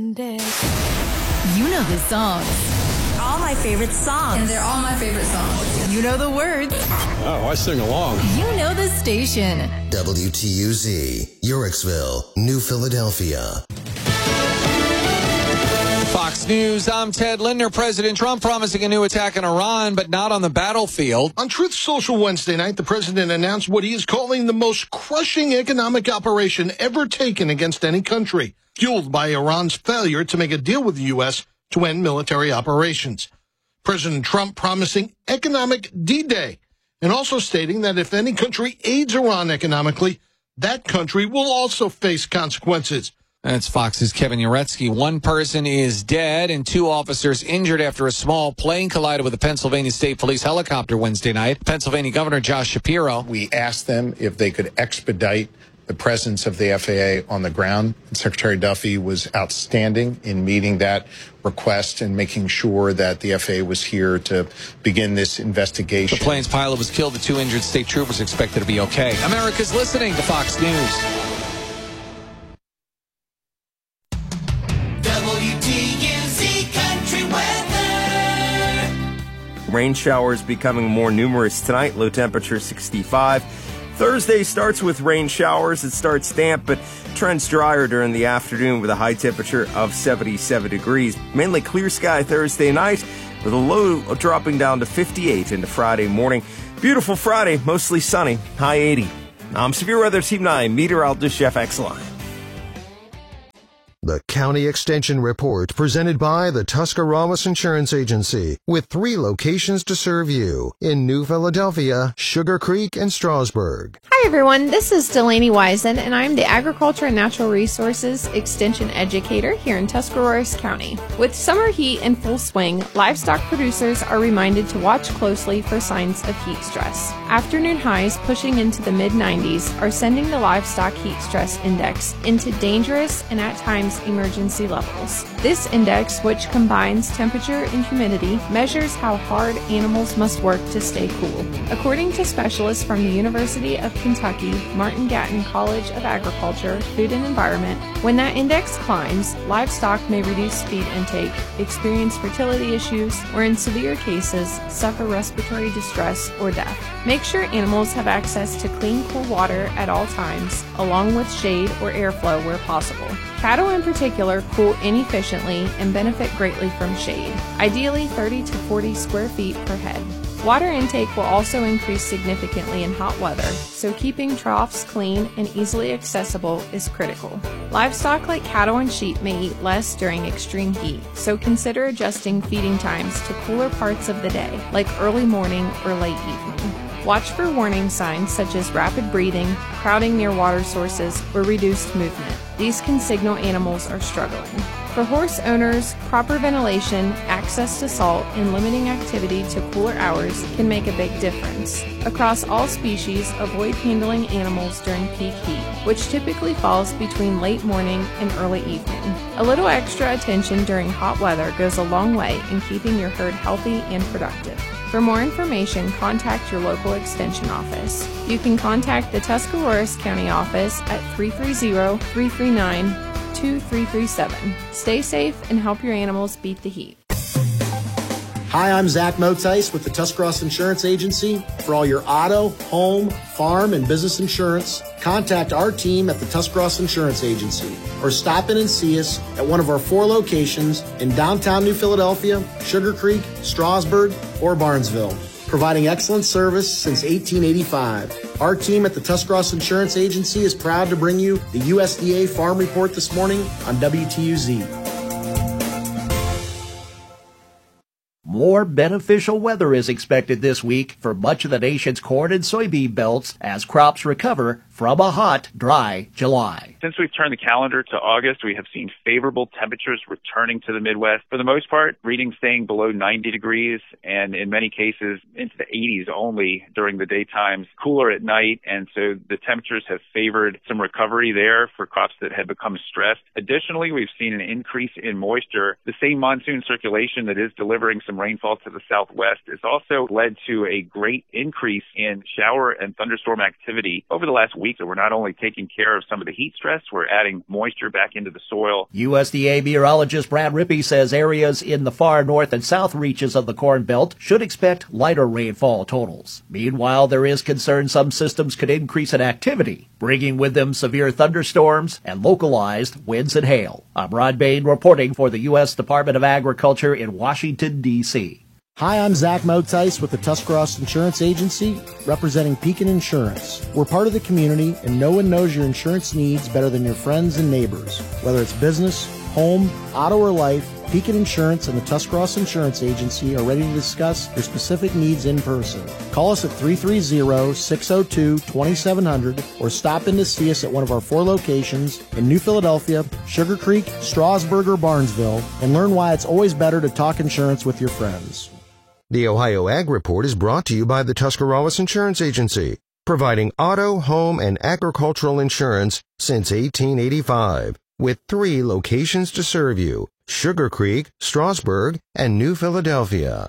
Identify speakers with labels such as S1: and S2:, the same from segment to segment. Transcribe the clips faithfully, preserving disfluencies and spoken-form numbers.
S1: You know the songs.
S2: All my favorite songs.
S3: And they're all my favorite songs.
S1: You know the words.
S4: Oh, I sing along.
S1: You know the station.
S5: W T U Z, Yorksville, New Philadelphia.
S6: Fox News, I'm Ted Linder. President Trump promising a new attack on Iran, but not on the battlefield.
S7: On Truth Social Wednesday night, the president announced what he is calling the most crushing economic operation ever taken against any country, fueled by Iran's failure to make a deal with the U S to end military operations. President Trump promising economic D-Day, and also stating that if any country aids Iran economically, that country will also face consequences.
S6: That's Fox's Kevin Uretsky. One person is dead and two officers injured after a small plane collided with a Pennsylvania State Police helicopter Wednesday night. Pennsylvania Governor Josh Shapiro.
S8: We asked them if they could expedite the presence of the F A A on the ground. Secretary Duffy was outstanding in meeting that request and making sure that the F A A was here to begin this investigation.
S6: The plane's pilot was killed. The two injured state troopers expected to be okay. America's listening to Fox News.
S9: Rain showers becoming more numerous tonight. Low temperature sixty-five. Thursday starts with rain showers. It starts damp, but trends drier during the afternoon with a high temperature of seventy-seven degrees. Mainly clear sky Thursday night with a low dropping down to fifty-eight into Friday morning. Beautiful Friday, mostly sunny, high eighty. I'm Severe Weather Team nine meteorologist Jeff Exline.
S5: The County Extension Report, presented by the Tuscarawas Insurance Agency, with three locations to serve you in New Philadelphia, Sugar Creek, and Strasburg.
S10: Hi everyone, this is Delaney Wisen, and I'm the Agriculture and Natural Resources Extension Educator here in Tuscarawas County. With summer heat in full swing, livestock producers are reminded to watch closely for signs of heat stress. Afternoon highs pushing into the mid nineties are sending the livestock heat stress index into dangerous and at times emergency levels. This index, which combines temperature and humidity, measures how hard animals must work to stay cool. According to specialists from the University of Kentucky, Martin Gatton College of Agriculture, Food and Environment, when that index climbs, livestock may reduce feed intake, experience fertility issues, or in severe cases, suffer respiratory distress or death. Make sure animals have access to clean, cool water at all times, along with shade or airflow where possible. Cattle in particular cool inefficiently and benefit greatly from shade, ideally thirty to forty square feet per head. Water intake will also increase significantly in hot weather, so keeping troughs clean and easily accessible is critical. Livestock like cattle and sheep may eat less during extreme heat, so consider adjusting feeding times to cooler parts of the day, like early morning or late evening. Watch for warning signs such as rapid breathing, crowding near water sources, or reduced movement. These can signal animals are struggling. For horse owners, proper ventilation, access to salt, and limiting activity to cooler hours can make a big difference. Across all species, avoid handling animals during peak heat, which typically falls between late morning and early evening. A little extra attention during hot weather goes a long way in keeping your herd healthy and productive. For more information, contact your local extension office. You can contact the Tuscarawas County office at three three zero, three three nine, two three three seven. Stay safe and help your animals beat the heat.
S11: Hi, I'm Zach Motice with the Tuscarawas Insurance Agency. For all your auto, home, farm, and business insurance, contact our team at the Tuscarawas Insurance Agency or stop in and see us at one of our four locations in downtown New Philadelphia, Sugar Creek, Strasburg, or Barnesville, providing excellent service since eighteen eighty-five. Our team at the Tuscarawas Insurance Agency is proud to bring you the U S D A Farm Report this morning on W T U Z.
S12: More beneficial weather is expected this week for much of the nation's corn and soybean belts as crops recover from a hot, dry July.
S13: Since we've turned the calendar to August, we have seen favorable temperatures returning to the Midwest. For the most part, readings staying below ninety degrees and in many cases into the eighties only during the daytimes, cooler at night. And so the temperatures have favored some recovery there for crops that had become stressed. Additionally, we've seen an increase in moisture. The same monsoon circulation that is delivering some rainfall to the southwest has also led to a great increase in shower and thunderstorm activity over the last week week. So we're not only taking care of some of the heat stress, we're adding moisture back into the soil.
S12: U S D A meteorologist Brad Rippey says areas in the far north and south reaches of the Corn Belt should expect lighter rainfall totals. Meanwhile, there is concern some systems could increase in activity, bringing with them severe thunderstorms and localized winds and hail. I'm Rod Bain reporting for the U S Department of Agriculture in Washington, D C
S11: Hi, I'm Zach Motice with the Tuscarawas Insurance Agency, representing Pekin Insurance. We're part of the community, and no one knows your insurance needs better than your friends and neighbors. Whether it's business, home, auto, or life, Pekin Insurance and the Tuscarawas Insurance Agency are ready to discuss your specific needs in person. Call us at three three zero, six zero two, two seven zero zero or stop in to see us at one of our four locations in New Philadelphia, Sugar Creek, Strasburg, or Barnesville, and learn why it's always better to talk insurance with your friends.
S5: The Ohio Ag Report is brought to you by the Tuscarawas Insurance Agency, providing auto, home, and agricultural insurance since eighteen eighty-five, with three locations to serve you: Sugar Creek, Strasburg, and New Philadelphia.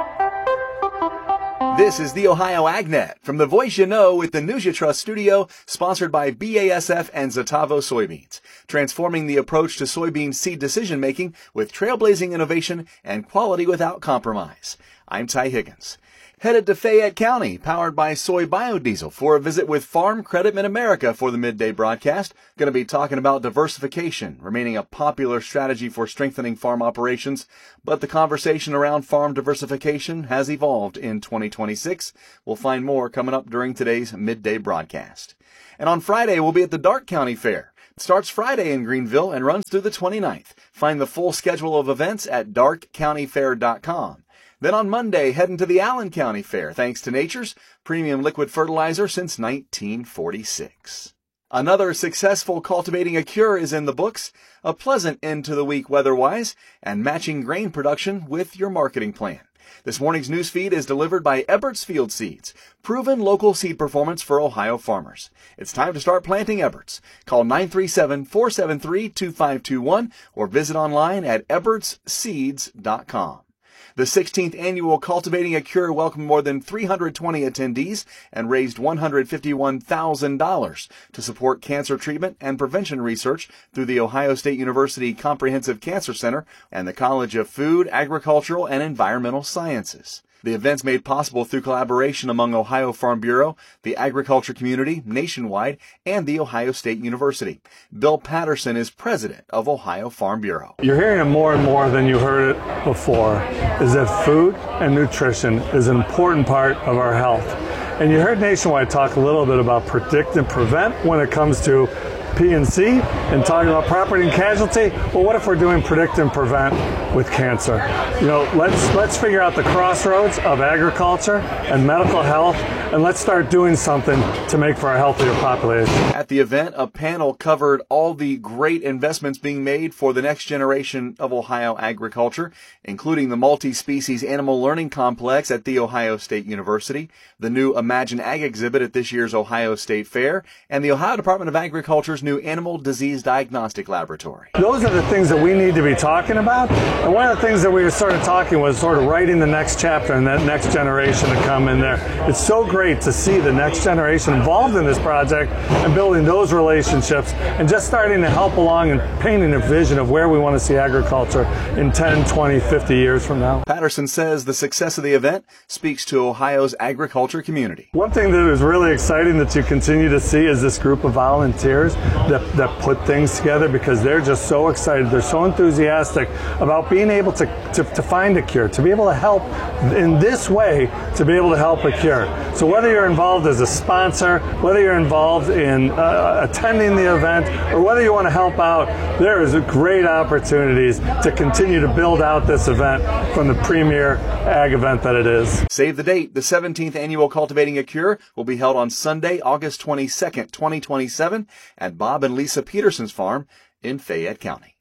S2: This is the Ohio AgNet from the voice you know with the News You Trust studio, sponsored by B A S F and Zetavo Soybeans, transforming the approach to soybean seed decision-making with trailblazing innovation and quality without compromise. I'm Ty Higgins. Headed to Fayette County, powered by soy biodiesel, for a visit with Farm Credit Mid-America for the midday broadcast. Going to be talking about diversification, remaining a popular strategy for strengthening farm operations. But the conversation around farm diversification has evolved in twenty twenty-six. We'll find more coming up during today's midday broadcast. And on Friday, we'll be at the Darke County Fair. It starts Friday in Greenville and runs through the twenty-ninth. Find the full schedule of events at darke county fair dot com. Then on Monday, heading to the Allen County Fair, thanks to Nature's premium liquid fertilizer since nineteen forty-six. Another successful Cultivating a Cure is in the books, a pleasant end to the week weather-wise, and matching grain production with your marketing plan. This morning's newsfeed is delivered by Eberts Field Seeds, proven local seed performance for Ohio farmers. It's time to start planting Eberts. Call nine three seven, four seven three, two five two one or visit online at eberts seeds dot com. The sixteenth annual Cultivating a Cure welcomed more than three hundred twenty attendees and raised one hundred fifty-one thousand dollars to support cancer treatment and prevention research through the Ohio State University Comprehensive Cancer Center and the College of Food, Agricultural, and Environmental Sciences. The event's made possible through collaboration among Ohio Farm Bureau, the agriculture community nationwide, and the Ohio State University. Bill Patterson is president of Ohio Farm Bureau.
S4: You're hearing it more and more than you heard it before, is that food and nutrition is an important part of our health. And you heard Nationwide talk a little bit about predict and prevent when it comes to P and C and talking about property and casualty. Well, what if we're doing predict and prevent with cancer? You know, let's let's figure out the crossroads of agriculture and medical health, and let's start doing something to make for a healthier population.
S2: At the event, a panel covered all the great investments being made for the next generation of Ohio agriculture, including the multi-species animal learning complex at The Ohio State University, the new Imagine Ag exhibit at this year's Ohio State Fair, and the Ohio Department of Agriculture's new Animal Disease Diagnostic Laboratory.
S4: Those are the things that we need to be talking about. And one of the things that we were sort of talking was sort of writing the next chapter and that next generation to come in there. It's so great to see the next generation involved in this project and building those relationships and just starting to help along and painting a vision of where we want to see agriculture in ten, twenty, fifty years from now.
S2: Patterson says the success of the event speaks to Ohio's agriculture community.
S4: One thing that is really exciting that you continue to see is this group of volunteers that, that put things together because they're just so excited. They're so enthusiastic about being able to, to, to find a cure, to be able to help in this way, to be able to help a cure. So whether you're involved as a sponsor, whether you're involved in uh, attending the event, or whether you want to help out, there is great opportunities to continue to build out this event from the premier ag event that it is.
S2: Save the date. The seventeenth annual Cultivating a Cure will be held on Sunday, August twenty-second, twenty twenty-seven at Bob and Lisa Peterson's farm in Fayette County.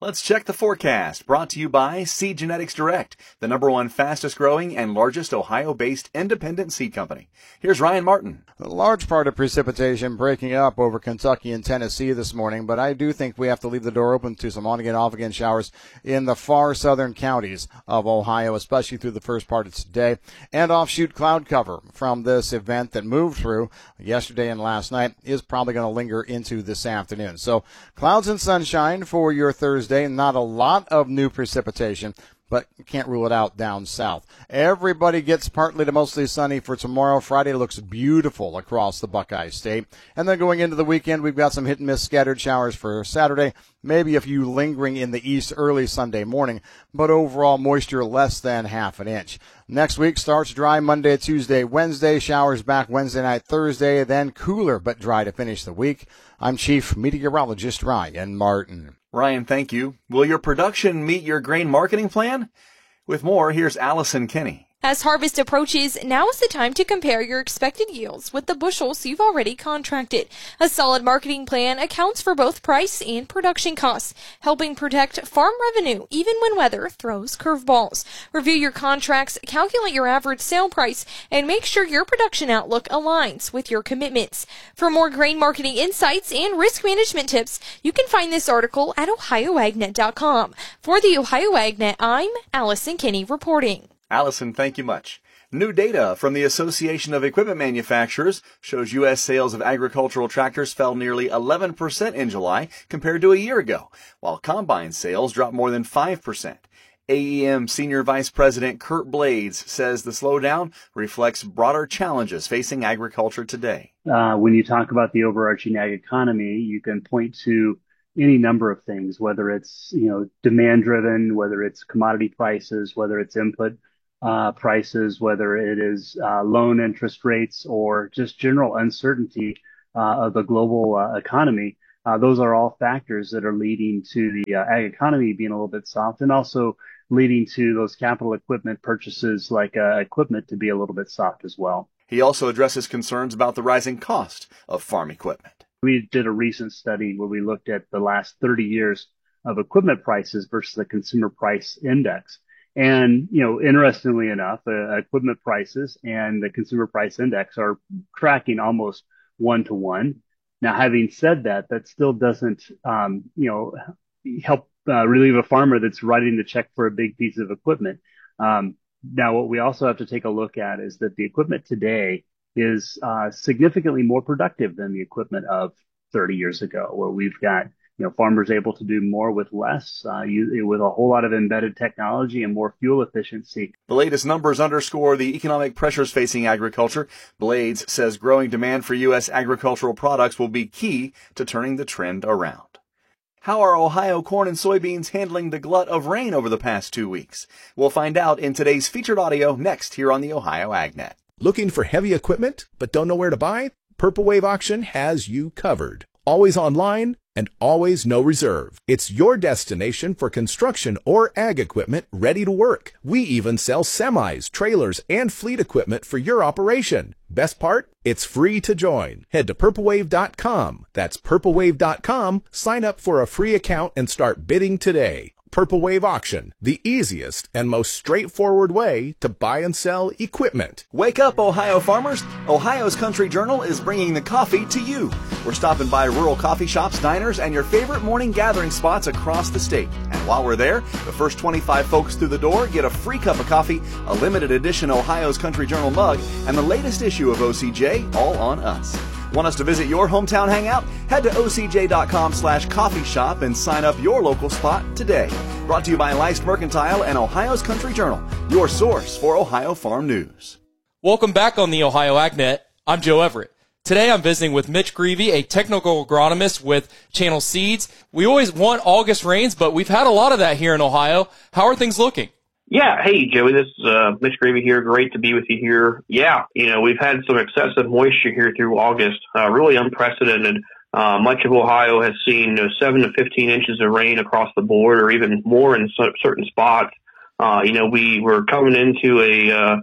S2: Let's check the forecast, brought to you by Seed Genetics Direct, the number one fastest growing and largest Ohio-based independent seed company. Here's Ryan Martin.
S14: A large part of precipitation breaking up over Kentucky and Tennessee this morning, but I do think we have to leave the door open to some on-again, off-again showers in the far southern counties of Ohio, especially through the first part of today. And offshoot cloud cover from this event that moved through yesterday and last night is probably going to linger into this afternoon. So clouds and sunshine for your Thursday. Not a lot of new precipitation, but can't rule it out down south. Everybody gets partly to mostly sunny for tomorrow. Friday looks beautiful across the Buckeye State. And then going into the weekend, we've got some hit-and-miss scattered showers for Saturday, maybe a few lingering in the east early Sunday morning, but overall moisture less than half an inch. Next week starts dry Monday, Tuesday, Wednesday, showers back Wednesday night, Thursday, then cooler but dry to finish the week. I'm Chief Meteorologist Ryan Martin.
S2: Ryan, thank you. Will your production meet your grain marketing plan? With more, here's Allison Kinney.
S15: As harvest approaches, now is the time to compare your expected yields with the bushels you've already contracted. A solid marketing plan accounts for both price and production costs, helping protect farm revenue even when weather throws curveballs. Review your contracts, calculate your average sale price, and make sure your production outlook aligns with your commitments. For more grain marketing insights and risk management tips, you can find this article at ohio agnet dot com. For the Ohio AgNet, I'm Allison Kinney reporting.
S2: Allison, thank you much. New data from the Association of Equipment Manufacturers shows U S sales of agricultural tractors fell nearly eleven percent in July compared to a year ago, while combine sales dropped more than five percent. A E M Senior Vice President Kurt Blades says the slowdown reflects broader challenges facing agriculture today.
S16: Uh, when you talk about the overarching ag economy, you can point to any number of things, whether it's, you know, demand driven, whether it's commodity prices, whether it's input Uh, prices, whether it is uh, loan interest rates or just general uncertainty uh, of the global uh, economy. Uh, those are all factors that are leading to the uh, ag economy being a little bit soft, and also leading to those capital equipment purchases like uh, equipment to be a little bit soft as well.
S2: He also addresses concerns about the rising cost of farm equipment.
S16: We did a recent study where we looked at the last thirty years of equipment prices versus the consumer price index. And, you know, interestingly enough, uh, equipment prices and the consumer price index are tracking almost one to one. Now, having said that, that still doesn't, um, you know, help uh, relieve a farmer that's writing the check for a big piece of equipment. Um, now, what we also have to take a look at is that the equipment today is uh, significantly more productive than the equipment of thirty years ago, where we've got, you know, farmers able to do more with less, uh, you, with a whole lot of embedded technology and more fuel efficiency.
S2: The latest numbers underscore the economic pressures facing agriculture. Blades says growing demand for U S agricultural products will be key to turning the trend around. How are Ohio corn and soybeans handling the glut of rain over the past two weeks? We'll find out in today's featured audio next here on the Ohio AgNet.
S17: Looking for heavy equipment but don't know where to buy? Purple Wave Auction has you covered. Always online and always no reserve. It's your destination for construction or ag equipment ready to work. We even sell semis, trailers, and fleet equipment for your operation. Best part? It's free to join. Head to purple wave dot com. That's purple wave dot com. Sign up for a free account and start bidding today. Purple Wave Auction, the easiest and most straightforward way to buy and sell equipment.
S2: Wake up, Ohio farmers! Ohio's Country Journal is bringing the coffee to you. We're stopping by rural coffee shops, diners, and your favorite morning gathering spots across the state. And while we're there, the first twenty-five folks through the door get a free cup of coffee, a limited edition Ohio's Country Journal mug, and the latest issue of O C J, all on us. Want us to visit your hometown hangout? Head to O C J dot com slash coffee shop and sign up your local spot today. Brought to you by Leist Mercantile and Ohio's Country Journal, your source for Ohio farm news.
S18: Welcome back on the Ohio AgNet. I'm Joe Everett. Today I'm visiting with Mitch Greavy, a technical agronomist with Channel Seeds. We always want August rains, but we've had a lot of that here in Ohio. How are things looking?
S19: Yeah. Hey, Joey, this is uh, Mitch Greavy here. Great to be with you here. Yeah, you know, we've had some excessive moisture here through August, uh, really unprecedented. Uh, much of Ohio has seen you know, seven to fifteen inches of rain across the board, or even more in c- certain spots. Uh, you know, we were coming into a, uh,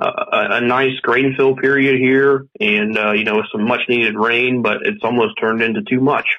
S19: a, a nice grain fill period here and, uh, you know, some much needed rain, but it's almost turned into too much.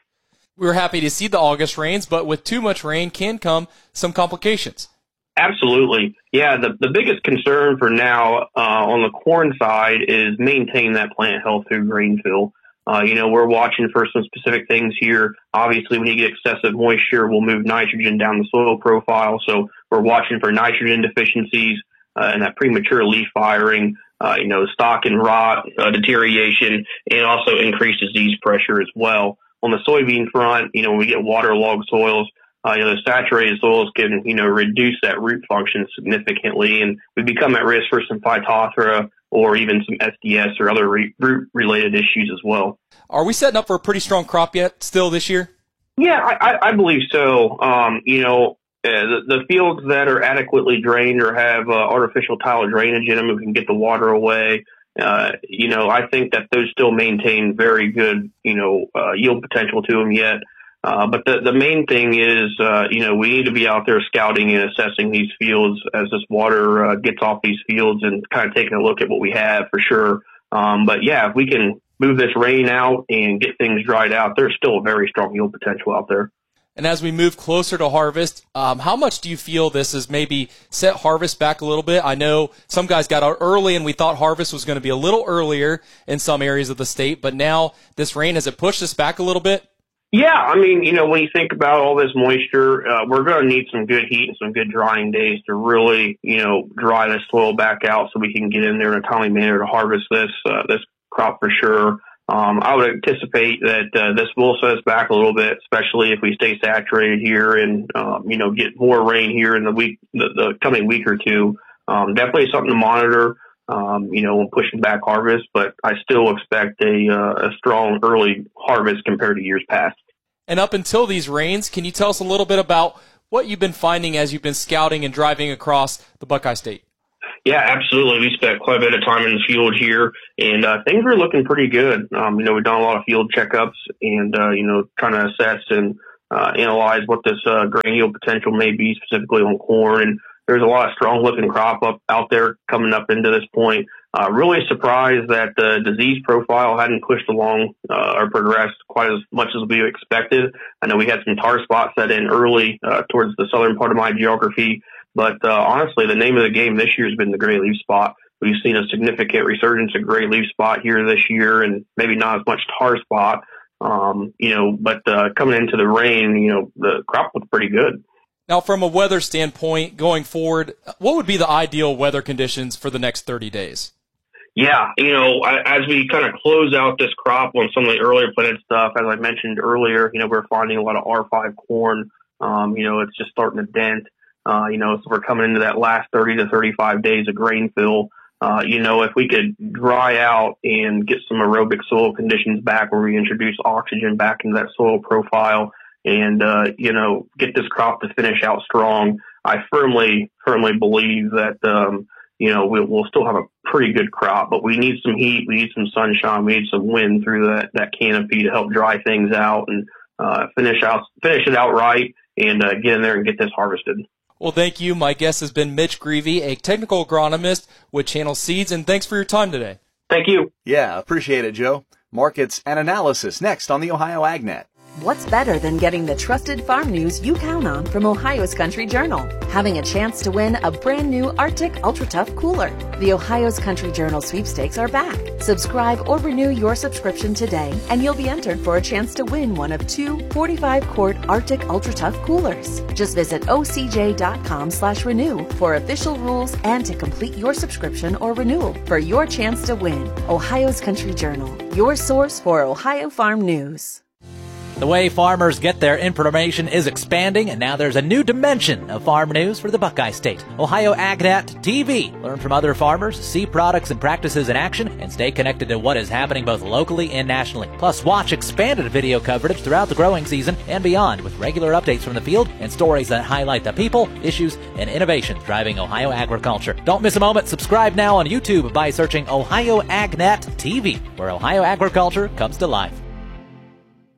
S18: We were happy to see the August rains, but with too much rain can come some complications.
S19: Absolutely. Yeah, the, the biggest concern for now uh, on the corn side is maintaining that plant health through grain fill. Uh, you know, we're watching for some specific things here. Obviously, when you get excessive moisture, we'll move nitrogen down the soil profile. So we're watching for nitrogen deficiencies uh, and that premature leaf firing, uh, you know, stalk and rot, uh, deterioration, and also increased disease pressure as well. On the soybean front, you know, when we get waterlogged soils, uh, you know, the saturated soils can, you know, reduce that root function significantly, and we become at risk for some Phytophthora or even some S D S or other re- root-related issues as well.
S18: Are we setting up for a pretty strong crop yet still this year?
S19: Yeah, I, I believe so. Um, you know, uh, the, the fields that are adequately drained or have uh, artificial tile drainage in them, we can get the water away. Uh, you know, I think that those still maintain very good, you know, uh, yield potential to them yet. Uh, but the, the main thing is, uh, you know, we need to be out there scouting and assessing these fields as this water uh, gets off these fields and kind of taking a look at what we have for sure. Um, but yeah, if we can move this rain out and get things dried out, there's still a very strong yield potential out there.
S18: And as we move closer to harvest, um, how much do you feel this has maybe set harvest back a little bit? I know some guys got out early and we thought harvest was going to be a little earlier in some areas of the state, but now this rain, has it pushed us back a little bit?
S19: Yeah, I mean, you know, when you think about all this moisture, uh, we're going to need some good heat and some good drying days to really, you know, dry this soil back out so we can get in there in a timely manner to harvest this uh, this crop for sure. Um, I would anticipate that uh, this will set us back a little bit, especially if we stay saturated here and, um, you know, get more rain here in the week, the, the coming week or two. Um, definitely something to monitor, um, you know, when pushing back harvest, but I still expect a, uh, a strong early harvest compared to years past.
S18: And up until these rains, can you tell us a little bit about what you've been finding as you've been scouting and driving across the Buckeye State?
S19: Yeah, absolutely. We spent quite a bit of time in the field here, and uh, things are looking pretty good. Um, you know, we've done a lot of field checkups and, uh, you know, trying to assess and uh, analyze what this uh, grain yield potential may be specifically on corn. And there's a lot of strong-looking crop up out there coming up into this point. Uh, really surprised that the disease profile hadn't pushed along uh, or progressed quite as much as we expected. I know we had some tar spots set in early uh, towards the southern part of my geography, but uh, honestly, the name of the game this year has been the gray leaf spot. We've seen a significant resurgence of gray leaf spot here this year, and maybe not as much tar spot, um, you know, but uh, coming into the rain, you know, the crop looked pretty good.
S18: Now, from a weather standpoint, going forward, what would be the ideal weather conditions for the next thirty days?
S19: Yeah, you know, as we kind of close out this crop on some of the earlier planted stuff, as I mentioned earlier, you know, we're finding a lot of R five corn. Um, you know, it's just starting to dent. Uh, you know, so we're coming into that last thirty to thirty-five days of grain fill. Uh, you know, if we could dry out and get some aerobic soil conditions back where we introduce oxygen back into that soil profile and, uh, you know, get this crop to finish out strong, I firmly, firmly believe that, um, you know, we'll, we'll still have a pretty good crop, but we need some heat, we need some sunshine, we need some wind through that, that canopy to help dry things out and, uh, finish out, finish it out right and, uh, get in there and get this harvested.
S18: Well, thank you. My guest has been Mitch Greavy, a technical agronomist with Channel Seeds, and thanks for your time today.
S19: Thank you.
S2: Yeah, appreciate it, Joe. Markets and analysis next on the Ohio AgNet.
S20: What's better than getting the trusted farm news you count on from Ohio's Country Journal? Having a chance to win a brand new Arctic Ultra Tough cooler. The Ohio's Country Journal sweepstakes are back. Subscribe or renew your subscription today, and you'll be entered for a chance to win one of two forty-five quart Arctic Ultra Tough coolers. Just visit O C J dot com slash renew for official rules and to complete your subscription or renewal for your chance to win. Ohio's Country Journal, your source for Ohio farm news.
S12: The way farmers get their information is expanding, and now there's a new dimension of farm news for the Buckeye State. Ohio AgNet T V. Learn from other farmers, see products and practices in action, and stay connected to what is happening both locally and nationally. Plus, watch expanded video coverage throughout the growing season and beyond with regular updates from the field and stories that highlight the people, issues, and innovations driving Ohio agriculture. Don't miss a moment. Subscribe now on YouTube by searching Ohio AgNet T V, where Ohio agriculture comes to life.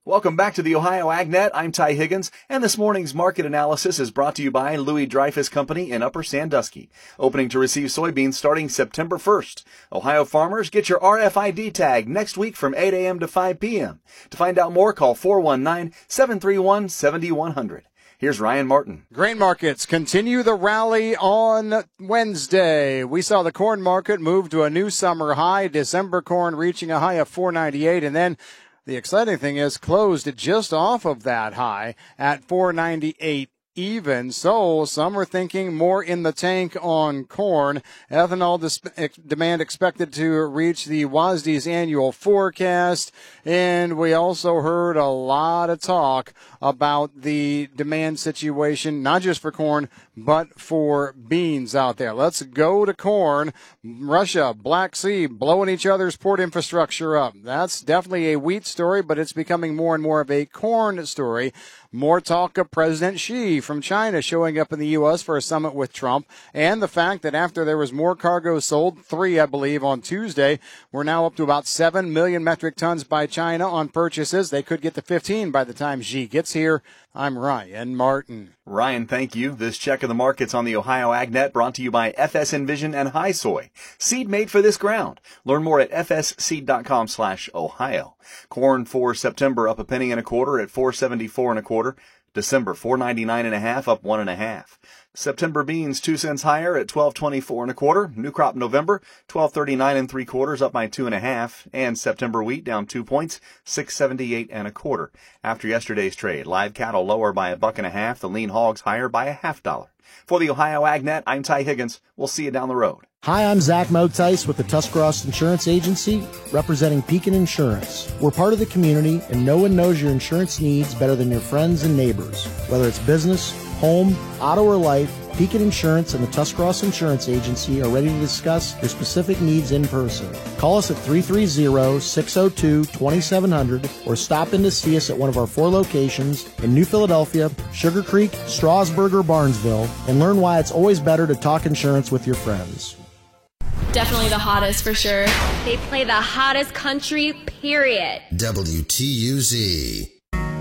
S2: Welcome back to the Ohio AgNet. I'm Ty Higgins, and this morning's market analysis is brought to you by Louis Dreyfus Company in Upper Sandusky, opening to receive soybeans starting September first. Ohio farmers, get your R F I D tag next week from eight a.m. to five p.m. To find out more, call four one nine, seven three one, seven one zero zero. Here's Ryan Martin.
S14: Grain markets continue the rally on Wednesday. We saw the corn market move to a new summer high, December corn reaching a high of four ninety-eight, and then the exciting thing is closed just off of that high at four ninety-eight even. So some are thinking more in the tank on corn. Ethanol dis- ex- demand expected to reach the W A S D's annual forecast. And we also heard a lot of talk about the demand situation, not just for corn, but for beans out there. Let's go to corn. Russia, Black Sea, blowing each other's port infrastructure up. That's definitely a wheat story, but it's becoming more and more of a corn story. More talk of President Xi from China showing up in the U S for a summit with Trump, and the fact that after there was more cargo sold, three, I believe, on Tuesday, we're now up to about seven million metric tons by China on purchases. They could get to fifteen by the time Xi gets here. I'm Ryan Martin.
S2: Ryan, thank you. This check of the markets on the Ohio AgNet brought to you by F S Envision and High Soy. Seed made for this ground. Learn more at f s seed dot com slash Ohio. Corn for September up a penny and a quarter at four seventy-four and a quarter. December four ninety-nine and a half, up one and a half. September beans two cents higher at twelve twenty-four and a quarter. New crop November twelve thirty-nine and three quarters, up by two and a half. And September wheat down two points, six seventy-eight and a quarter. After yesterday's trade, live cattle lower by a buck and a half. The lean hogs higher by a half dollar. For the Ohio AgNet, I'm Ty Higgins. We'll see you down the road.
S11: Hi, I'm Zach Motice with the Tuscarawas Insurance Agency, representing Pekin Insurance. We're part of the community, and no one knows your insurance needs better than your friends and neighbors. Whether it's business, home, auto, or life, Pekin Insurance and the Tuscarawas Insurance Agency are ready to discuss your specific needs in person. Call us at three three zero, six zero two, two seven zero zero or stop in to see us at one of our four locations in New Philadelphia, Sugar Creek, Strasburg, or Barnesville, and learn why it's always better to talk insurance with your friends.
S3: Definitely the hottest for sure.
S21: They play the hottest country, period.
S5: W T U Z.